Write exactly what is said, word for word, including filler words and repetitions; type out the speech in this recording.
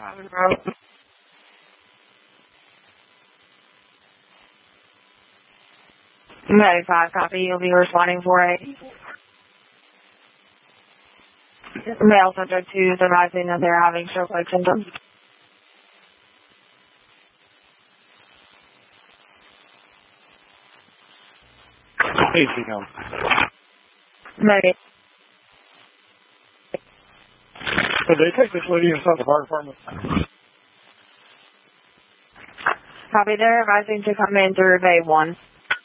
ninety-five, copy. You'll be responding for a male subject who's advising that they're having stroke-like symptoms. Easy home. Maybe. Did they take this lady inside the fire department? Copy. They're advising to come in through bay one.